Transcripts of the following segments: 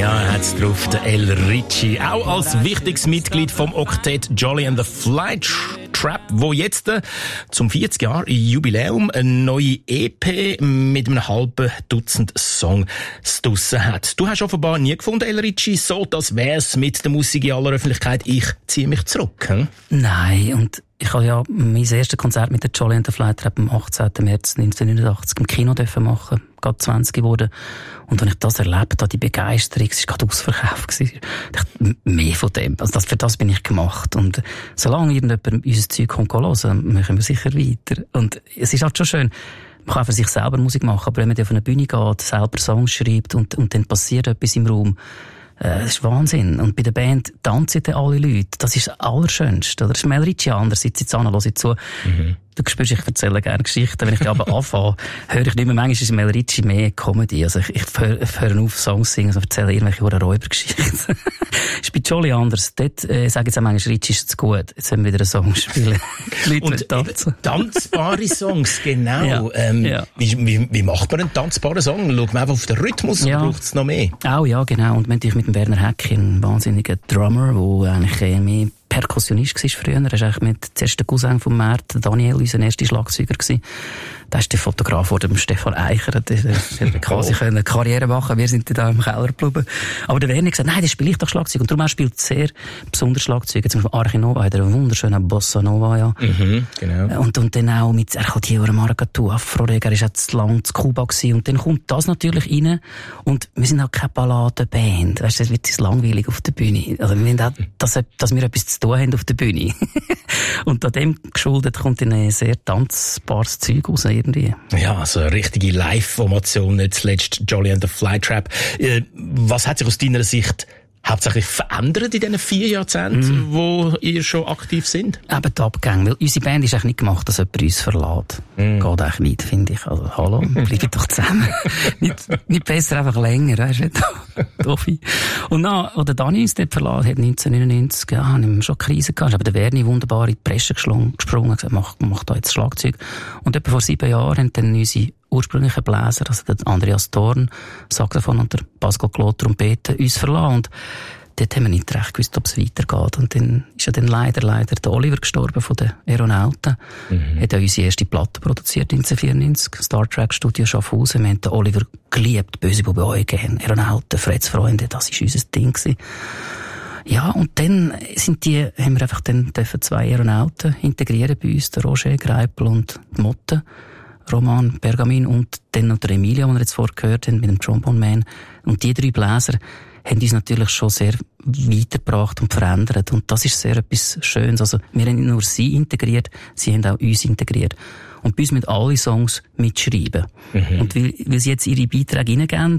Ja, er hat's drauf, der El Ricci. Auch als wichtiges Mitglied vom Oktett Jolly and the Flytrap, wo jetzt zum 40-Jahr-Jubiläum eine neue EP mit einem halben Dutzend Songs draussen hat. Du hast offenbar nie gefunden, El Ricci, so das wär's mit der Musik in aller Öffentlichkeit. Ich ziehe mich zurück. Hm? Nein, und ich habe ja mein erstes Konzert mit der Jolly and the Flytrap am 18. März 1989 im Kino machen, gerade 20 geworden. Und wenn ich das erlebt habe, die Begeisterung, es war gerade ausverkauft gewesen. Ich dachte, mehr von dem. Also für das bin ich gemacht. Und solange irgendjemand unser Zeug kommt hören, machen wir sicher weiter. Und es ist halt schon schön, man kann für sich selber Musik machen, aber wenn man auf eine Bühne geht, selber Songs schreibt und dann passiert etwas im Raum, das ist Wahnsinn. Und bei der Band tanzen dann alle Leute. Das ist das Allerschönste. Oder das ist El Ricci anders. Sitze jetzt an, höre zu. Du spürst, ich erzähle gerne Geschichten. Wenn ich die aber anfange, höre ich nicht mehr. Manchmal ist El Ricci mehr Comedy. Also ich höre auf, Songs singen und erzähle irgendwelche Räubergeschichten. Ist bei Jolly anders. Dort sage ich jetzt auch manchmal, Ricci ist zu gut. Jetzt haben wir wieder einen Song spielen. Und tanzbare Songs, genau. Ja. Wie macht man einen tanzbaren Song? Schaut man einfach auf den Rhythmus oder braucht es noch mehr? Auch ja, genau. Und mit dem Werner Häcki, einen wahnsinnigen Drummer, der eigentlich mehr Perkussionist war früher. Er ist eigentlich mit zuerst der Cousin von Mert, Daniel, unser erster Schlagzeuger gewesen. Da ist der Fotograf von dem Stefan Eicher, der quasi eine Karriere machen. Wir sind da im Keller geblieben. Aber der Werner hat gesagt, nein, das spiele ich doch Schlagzeug. Und darum er spielt sehr besonders Schlagzeug. Zum Beispiel Arche Nova hat einen wunderschönen Bossa Nova, ja. Genau. Und dann auch mit Ercodiero Maracatu, Afro-Reger, ist jetzt lang zu Kuba gewesen. Und dann kommt das natürlich rein. Und wir sind auch keine Balladenband. Weißt du, es wird langweilig auf der Bühne. Also wir wollen auch, dass wir etwas zu tun haben auf der Bühne. Und an dem geschuldet kommt dann ein sehr tanzbares Zeug raus irgendwie. Ja, also eine richtige Live-Formation, nicht zuletzt Jolly and the Flytrap. Was hat sich aus deiner Sicht hauptsächlich verändert in diesen 4 Jahrzehnten, wo ihr schon aktiv sind? Eben die Abgänge. Weil unsere Band ist eigentlich nicht gemacht, dass jemand uns verlässt. Geht eigentlich nicht, finde ich. Also, hallo, bleiben doch zusammen. nicht besser, einfach länger, weisst du? Toffi. Und dann, als der Dani uns dort verlassen hat, 1999, ja, haben wir schon Krise gehabt. Aber der Werni wunderbar in die Presse gesprungen und gesagt, mach da jetzt Schlagzeug. Und etwa vor 7 Jahren haben dann unsere ursprünglichen Bläser, also der Andreas Dorn, Saxophon und der Pascal Claude Trompete, uns verlassen. Und dort haben wir nicht recht gewusst, ob es weitergeht. Und dann ist ja dann leider der Oliver gestorben von den Aeronauten. Hat ja unsere erste Platte produziert, 1994, Star Trek Studio Schaffhausen. Wir haben den Oliver geliebt, Böse Buben Eugen, Aeronauten, Freds Freunde, das war unser Ding gewesen. Ja, und dann haben wir einfach dann 2 Aeronauten integrieren bei uns, der Roger Greipel und die Motte. Roman Bergamin und dann noch der Emilia, den wir jetzt vorher gehört haben, mit dem Trombone Man. Und die 3 Bläser haben uns natürlich schon sehr weitergebracht und verändert. Und das ist sehr etwas Schönes. Also, wir haben nicht nur sie integriert, sie haben auch uns integriert. Und bei uns müssen alle Songs mitschreiben. Und weil sie jetzt ihre Beiträge reingeben,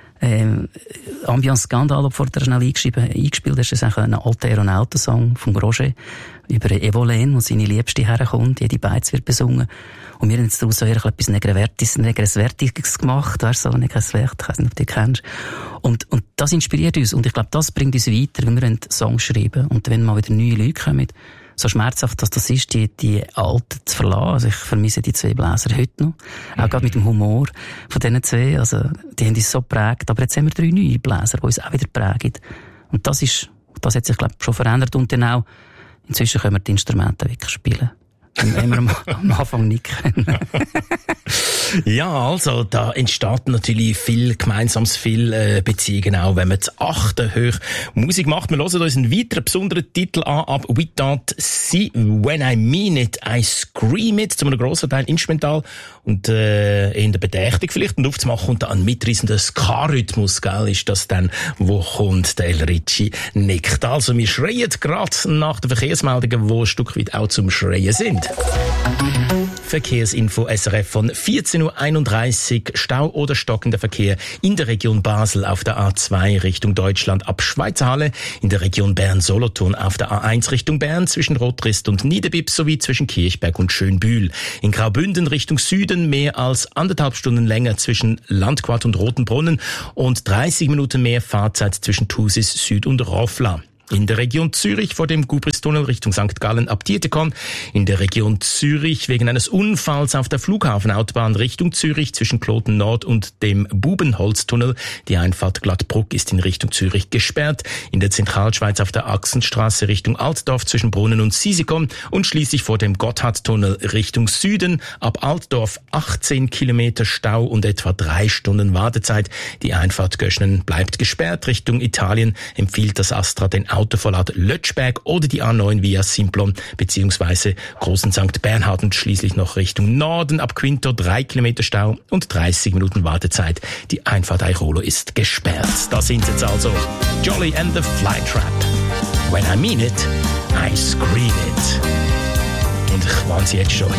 Ambiance Skandal, vorher schnell eingespielt hast, ist eigentlich ein alter Aeronauten-Song von Roger über Evolene, wo seine Liebste herkommt, jede Beiz wird besungen. Und wir haben jetzt daraus so etwas Negresvertiges gemacht, weißt du, so Negresvert, ich weiss nicht, ob du die kennst. Und das inspiriert uns. Und ich glaube, das bringt uns weiter, wenn wir Songs schreiben. Und wenn mal wieder neue Leute kommen, so schmerzhaft, dass das ist, die Alten zu verlassen. Also ich vermisse die 2 Bläser heute noch. Auch gerade mit dem Humor von diesen 2. Also, die haben uns so geprägt. Aber jetzt haben wir 3 neue Bläser, die uns auch wieder prägen. Und das hat sich, glaube ich, schon verändert. Und dann auch, inzwischen können wir die Instrumente wirklich spielen. Das haben wir am Anfang nicht können. Ja, also, da entsteht natürlich viel Gemeinsames, viel Beziehungen auch, wenn man zu 8 hoch Musik macht. Wir hören uns einen weiteren besonderen Titel an, ab We Don't See When I Mean It, I Scream It, zu einem grossen Teil instrumental und in der Bedächtig vielleicht. Und aufzumachen kommt da ein mitreissender Ska-Rhythmus, gell, ist das dann, wo kommt der El Ricci nickt. Also, wir schreien gerade nach den Verkehrsmeldungen, die ein Stück weit auch zum Schreien sind. Verkehrsinfo SRF von 14.31 Uhr. Stau oder stockender Verkehr in der Region Basel auf der A2 Richtung Deutschland ab Schweizerhalle, in der Region Bern-Solothurn auf der A1 Richtung Bern zwischen Rotrist und Niederbipp sowie zwischen Kirchberg und Schönbühl. In Graubünden Richtung Süden mehr als 1,5 Stunden länger zwischen Landquart und Rotenbrunnen und 30 Minuten mehr Fahrzeit zwischen Thusis Süd und Roffla. In der Region Zürich vor dem Gubristunnel Richtung St. Gallen ab Dietikon. In der Region Zürich wegen eines Unfalls auf der Flughafenautobahn Richtung Zürich zwischen Kloten Nord und dem Bubenholztunnel. Die Einfahrt Glattbruck ist in Richtung Zürich gesperrt. In der Zentralschweiz auf der Achsenstraße Richtung Altdorf zwischen Brunnen und Sisikon und schließlich vor dem Gotthardtunnel Richtung Süden. Ab Altdorf 18 Kilometer Stau und etwa 3 Stunden Wartezeit. Die Einfahrt Göschnen bleibt gesperrt. Richtung Italien empfiehlt das Astra den Autoverlad Lötschberg oder die A9 via Simplon bzw. Großen St. Bernhard und schließlich noch Richtung Norden ab Quinto 3 Kilometer Stau und 30 Minuten Wartezeit. Die Einfahrt Airolo ist gesperrt. Da sind jetzt also Jolly and the Flytrap. When I mean it, I scream it. Und ich warne Sie jetzt schon.